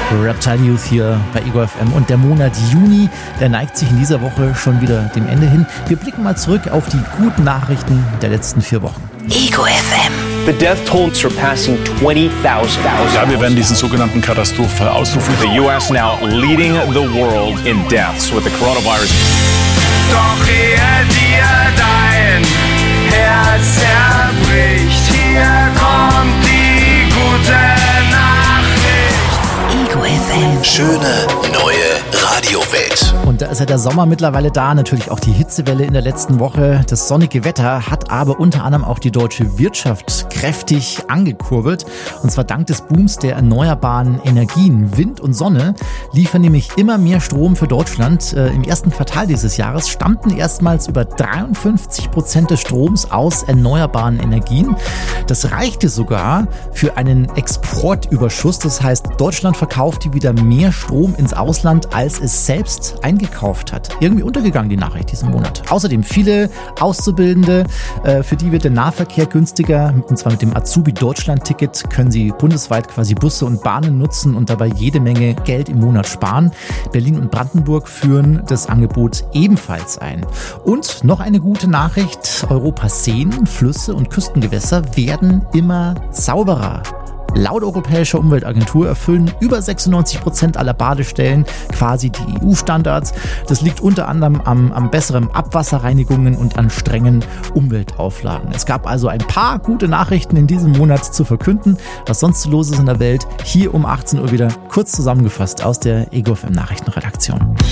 Reptile Youth hier bei Ego FM. Und der Monat Juni, der neigt sich in dieser Woche schon wieder dem Ende hin. Wir blicken mal zurück auf die guten Nachrichten der letzten 4 Wochen. Ego FM. The death toll surpassing 20,000. Ja, wir werden diesen sogenannten Katastrophenfall ausrufen. The US now leading the world in deaths with the coronavirus. Doch ehe dir dein Herz zerbricht, hier kommt die gute Nachricht. Ego FM. Schöne neue Radiowelt. Und da ist ja der Sommer mittlerweile da, natürlich auch die Hitzewelle in der letzten Woche. Das sonnige Wetter hat aber unter anderem auch die deutsche Wirtschaft kräftig angekurbelt. Und zwar dank des Booms der erneuerbaren Energien. Wind und Sonne liefern nämlich immer mehr Strom für Deutschland. Im ersten Quartal dieses Jahres stammten erstmals über 53% des Stroms aus erneuerbaren Energien. Das reichte sogar für einen Exportüberschuss. Das heißt, Deutschland verkaufte wieder mehr Strom ins Ausland, als es selbst eingekauft hat. Irgendwie untergegangen die Nachricht diesen Monat. Außerdem viele Auszubildende, für die wird der Nahverkehr günstiger. Und zwar mit dem Azubi-Deutschland-Ticket können sie bundesweit quasi Busse und Bahnen nutzen und dabei jede Menge Geld im Monat sparen. Berlin und Brandenburg führen das Angebot ebenfalls ein. Und noch eine gute Nachricht. Europas Seen, Flüsse und Küstengewässer werden immer sauberer. Laut Europäischer Umweltagentur erfüllen über 96% aller Badestellen quasi die EU-Standards. Das liegt unter anderem am besseren Abwasserreinigungen und an strengen Umweltauflagen. Es gab also ein paar gute Nachrichten in diesem Monat zu verkünden. Was sonst so los ist in der Welt, hier um 18 Uhr wieder kurz zusammengefasst aus der Ego FM Nachrichtenredaktion.